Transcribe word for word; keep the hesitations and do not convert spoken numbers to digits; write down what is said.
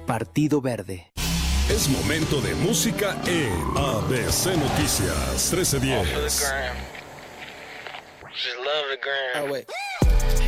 Partido Verde. Es momento de música en A B C Noticias trece diez. Just love the gram. Oh, wait.